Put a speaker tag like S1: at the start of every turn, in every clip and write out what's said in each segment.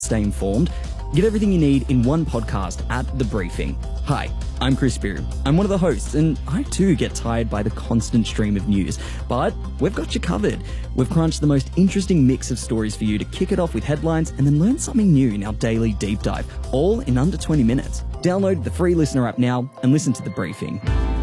S1: Stay informed. Get everything you need in one podcast at The Briefing. Hi, I'm Chris Beer. I'm one of the hosts, and I too get tired by the constant stream of news. But we've got you covered. We've crunched the most interesting mix of stories for you to kick it off with headlines and then learn something new in our daily deep dive, all in under 20 minutes. Download the free Listener app now and listen to The Briefing.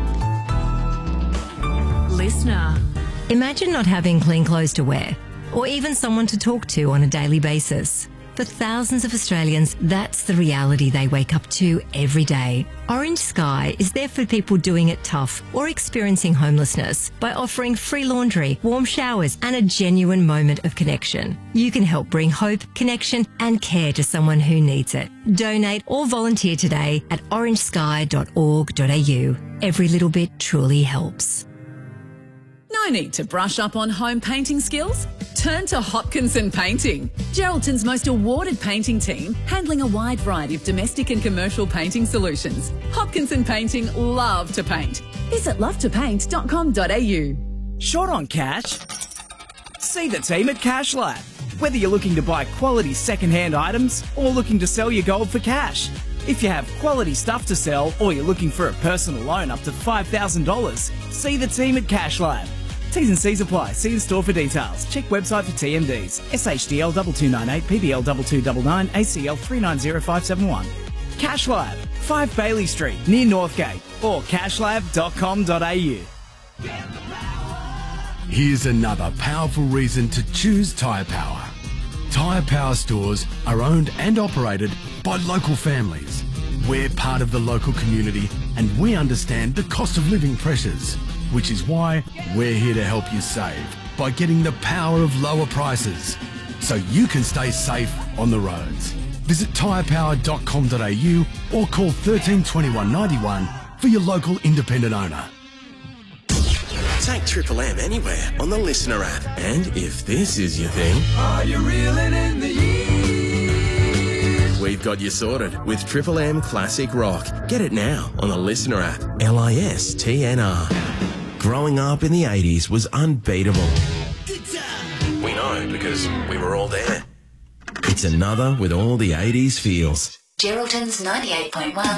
S2: Listener. Imagine not having clean clothes to wear, or even someone to talk to on a daily basis. For thousands of Australians, that's the reality they wake up to every day. Orange Sky is there for people doing it tough or experiencing homelessness by offering free laundry, warm showers, and a genuine moment of connection. You can help bring hope, connection, and care to someone who needs it. Donate or volunteer today at orangesky.org.au. Every little bit truly helps.
S3: No need to brush up on home painting skills? Turn to Hopkinson Painting, Geraldton's most awarded painting team, handling a wide variety of domestic and commercial painting solutions. Hopkinson Painting love to paint. Visit lovetopaint.com.au.
S4: Short on cash? See the team at CashLab. Whether you're looking to buy quality second-hand items or looking to sell your gold for cash. If you have quality stuff to sell or you're looking for a personal loan up to $5,000, see the team at CashLab. T's and C's apply. See the store for details. Check website for TMDs. SHDL 2298, PBL 2299, ACL 390571. CashLab, 5 Bailey Street, near Northgate, or cashlab.com.au.
S5: Here's another powerful reason to choose Tyre Power. Tyre Power stores are owned and operated by local families. We're part of the local community and we understand the cost of living pressures, which is why we're here to help you save by getting the power of lower prices so you can stay safe on the roads. Visit tyrepower.com.au or call 13 21 91 for your local independent owner.
S6: Take Triple M anywhere on the Listener app. And if this is your thing, are you reeling in the years? We've got you sorted with Triple M Classic Rock. Get it now on the Listener app. LISTNR. Growing up in the 80s was unbeatable. We know because we were all there. It's another with all the 80s feels.
S7: Geraldton's 98.1.